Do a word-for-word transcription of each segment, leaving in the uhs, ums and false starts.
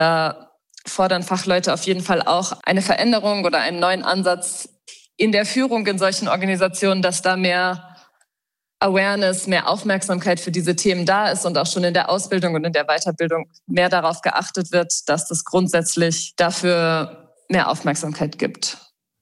Da fordern Fachleute auf jeden Fall auch eine Veränderung oder einen neuen Ansatz in der Führung in solchen Organisationen, dass da mehr Awareness, mehr Aufmerksamkeit für diese Themen da ist und auch schon in der Ausbildung und in der Weiterbildung mehr darauf geachtet wird, dass es grundsätzlich dafür mehr Aufmerksamkeit gibt.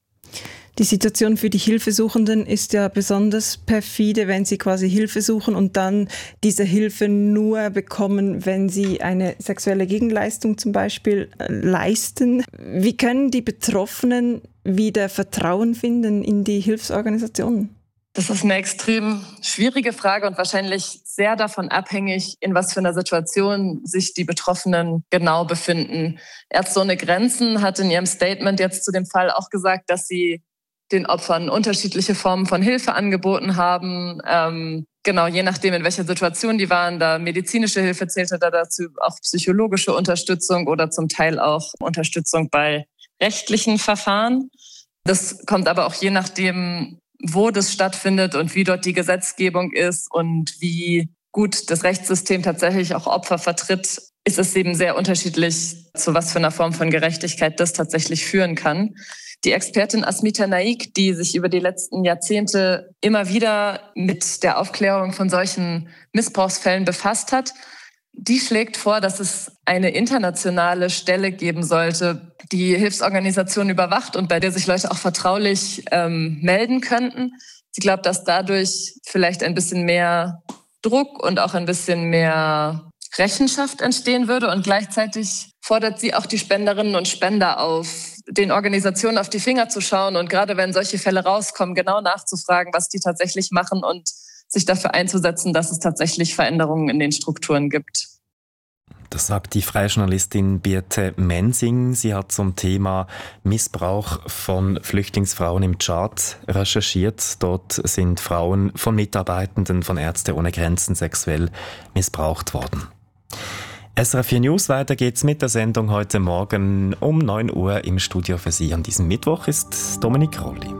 Die Situation für die Hilfesuchenden ist ja besonders perfide, wenn sie quasi Hilfe suchen und dann diese Hilfe nur bekommen, wenn sie eine sexuelle Gegenleistung zum Beispiel leisten. Wie können die Betroffenen wieder Vertrauen finden in die Hilfsorganisationen? Das ist eine extrem schwierige Frage und wahrscheinlich sehr davon abhängig, in was für einer Situation sich die Betroffenen genau befinden. Ärzte ohne Grenzen hat in ihrem Statement jetzt zu dem Fall auch gesagt, dass sie den Opfern unterschiedliche Formen von Hilfe angeboten haben. Ähm, genau, je nachdem, in welcher Situation die waren. Da medizinische Hilfe zählte da dazu, auch psychologische Unterstützung oder zum Teil auch Unterstützung bei rechtlichen Verfahren. Das kommt aber auch je nachdem, wo das stattfindet und wie dort die Gesetzgebung ist und wie gut das Rechtssystem tatsächlich auch Opfer vertritt, ist es eben sehr unterschiedlich, zu was für einer Form von Gerechtigkeit das tatsächlich führen kann. Die Expertin Asmita Naik, die sich über die letzten Jahrzehnte immer wieder mit der Aufklärung von solchen Missbrauchsfällen befasst hat, die schlägt vor, dass es eine internationale Stelle geben sollte, die Hilfsorganisationen überwacht und bei der sich Leute auch vertraulich ähm, melden könnten. Sie glaubt, dass dadurch vielleicht ein bisschen mehr Druck und auch ein bisschen mehr Rechenschaft entstehen würde. Und gleichzeitig fordert sie auch die Spenderinnen und Spender auf, den Organisationen auf die Finger zu schauen und gerade wenn solche Fälle rauskommen, genau nachzufragen, was die tatsächlich machen und sich dafür einzusetzen, dass es tatsächlich Veränderungen in den Strukturen gibt. Das sagt die freie Journalistin Birte Mensing. Sie hat zum Thema Missbrauch von Flüchtlingsfrauen im Tschad recherchiert. Dort sind Frauen von Mitarbeitenden von Ärzte ohne Grenzen sexuell missbraucht worden. S R F vier News, weiter geht's mit der Sendung heute Morgen um neun Uhr im Studio für Sie. An diesem Mittwoch ist Dominik Rolli.